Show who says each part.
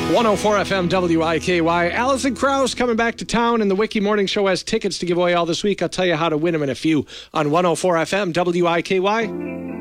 Speaker 1: 104 FM WIKY. Alison Krauss coming back to town, and the Wiki Morning Show has tickets to give away all this week. I'll tell you how to win them in a few on 104 FM WIKY.